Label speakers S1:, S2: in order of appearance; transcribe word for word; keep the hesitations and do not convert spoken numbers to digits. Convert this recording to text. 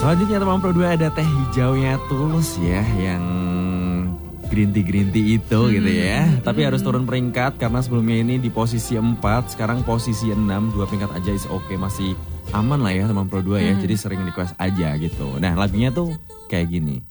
S1: Selanjutnya teman Pro dua ada teh hijaunya Tulus ya, yang green tea green tea itu hmm. gitu ya. Tapi harus turun peringkat karena sebelumnya ini di posisi empat, sekarang posisi enam, dua peringkat aja is oke, okay. Masih aman lah ya teman Pro dua ya. Hmm. Jadi sering request aja gitu. Nah lagunya tuh kayak gini.